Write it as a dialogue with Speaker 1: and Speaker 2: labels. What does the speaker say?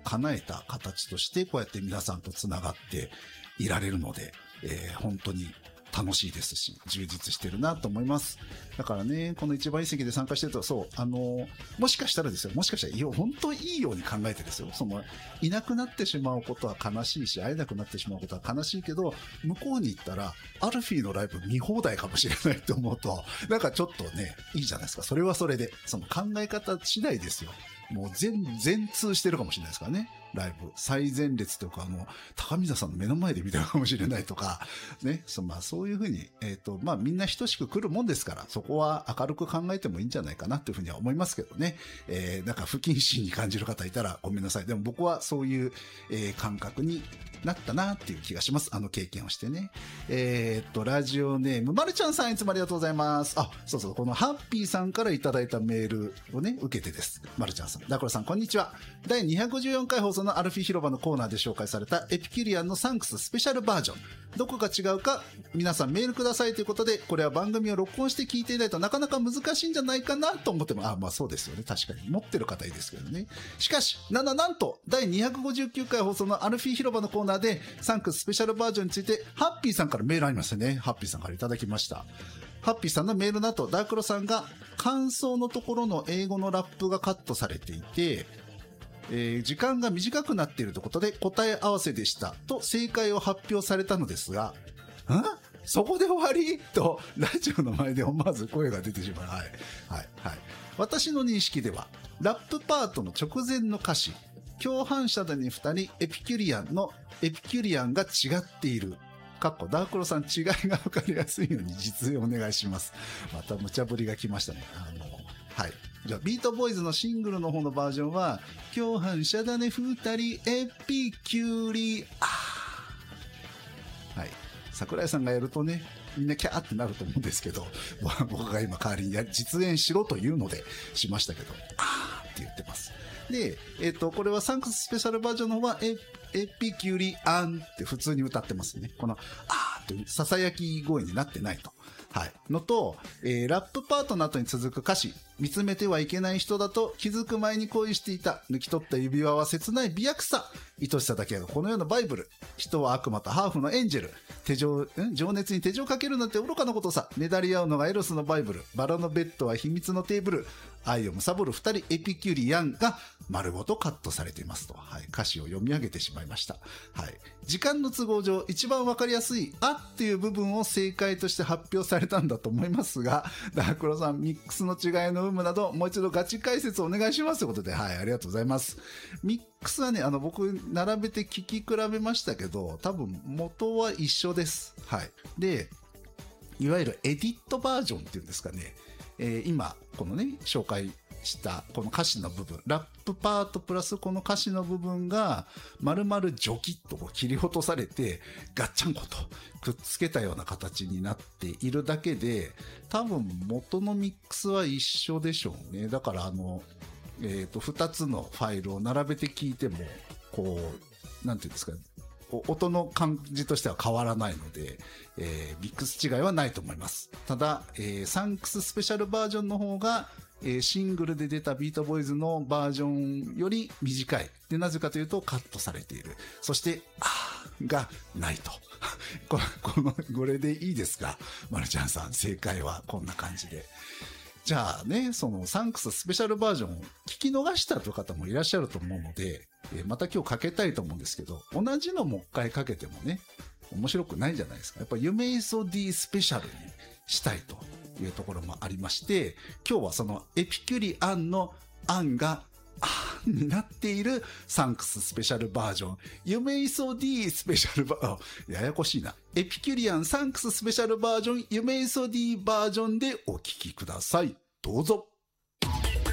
Speaker 1: 叶えた形として、こうやって皆さんとつながっていられるので、本当に楽しいですし、充実してるなと思います。だからね、この一番いい席で参加してると、そう、もしかしたらですよ、もしかしたら、本当いいように考えてですよ、いなくなってしまうことは悲しいし、会えなくなってしまうことは悲しいけど、向こうに行ったら、アルフィーのライブ見放題かもしれないって思うと、なんかちょっとね、いいじゃないですか。それはそれで、その考え方次第ですよ。もう全通してるかもしれないですからね。ライブ。最前列とか、高見沢さんの目の前で見たかもしれないとか、ね。そういうふうに、みんな等しく来るもんですから、そこは明るく考えてもいいんじゃないかなっていうふうには思いますけどね。なんか不謹慎に感じる方いたらごめんなさい。でも僕はそういう、感覚になったなっていう気がします。経験をしてね。ラジオネーム、まるちゃんさんいつもありがとうございます。そうそう、このハッピーさんからいただいたメールをね、受けてです。まるちゃんさん。ダクロさん、こんにちは。第254回放送のアルフィ広場のコーナーで紹介されたエピキュリアンのサンクススペシャルバージョン。どこが違うか、皆さんメールくださいということで、これは番組を録音して聞いていないとなかなか難しいんじゃないかなと思っても、そうですよね。確かに。持ってる方いいですけどね。しかし、なんと、第259回放送のアルフィ広場のコーナーで、サンクススペシャルバージョンについて、ハッピーさんからメールありましたね。ハッピーさんからいただきました。ハッピーさんのメールの後、ダークロさんが感想のところの英語のラップがカットされていて、時間が短くなっているということで答え合わせでしたと正解を発表されたのですが、そこで終わりとラジオの前で思わず声が出てしまう。はい。私の認識では、ラップパートの直前の歌詞、共犯者だに2人エピキュリアンが違っている。ダークロさん違いが分かりやすいように実演お願いします。また無茶ぶりが来ましたね。はい。じゃあ、ビートボーイズのシングルの方のバージョンは、共犯者だね2人エピキュリアン。はい。桜井さんがやるとね、みんなキャーってなると思うんですけど、僕が今代わりに実演しろというのでしましたけど、って言ってます。で、これはサンクススペシャルバージョンの方はエピキュリアンって普通に歌ってますね。このって囁き声になってないと。はい。のと、ラップパートの後に続く歌詞、見つめてはいけない人だと気づく前に恋していた。抜き取った指輪は切ない美薬さ。愛しさだけがこの世のバイブル。人は悪魔とハーフのエンジェル。情熱に手錠かけるなんて愚かなことさ。ねだり合うのがエロスのバイブル。バラのベッドは秘密のテーブル。愛を貪る二人エピキュリアンが丸ごとカットされていますと。はい。歌詞を読み上げてしまいました。はい。時間の都合上、一番わかりやすいっていう部分を正解として発表されたんだと思いますが、ダークロさん、ミックスの違いの有無など、もう一度ガチ解説をお願いしますということで、はい、ありがとうございます。ミックスはね、僕、並べて聞き比べましたけど、多分、元は一緒です。はい。で、いわゆるエディットバージョンっていうんですかね、今、このね、紹介したこの歌詞の部分、ラップパートプラスこの歌詞の部分が丸々ジョキッと切り落とされてガッチャンコとくっつけたような形になっているだけで、多分元のミックスは一緒でしょうね。だから2つのファイルを並べて聞いてもなんていうんですか、音の感じとしては変わらないので、ミックス違いはないと思います。ただ、サンクススペシャルバージョンの方がシングルで出たビートボーイズのバージョンより短い。で、なぜかというとカットされている。そして、がないと。これでいいですか？まるちゃんさん、正解はこんな感じで。じゃあね、そのサンクススペシャルバージョンを聞き逃したという方もいらっしゃると思うので、また今日かけたいと思うんですけど、同じのもう一回かけてもね、面白くないじゃないですか。やっぱ夢磯 D スペシャルにしたいというところもありまして、今日はそのエピキュリアンの案がになっているサンクススペシャルバージョン、夢磯 D スペシャルバージョン、ややこしいな。エピキュリアンサンクススペシャルバージョン、夢磯 D バージョンでお聞きください。どうぞ。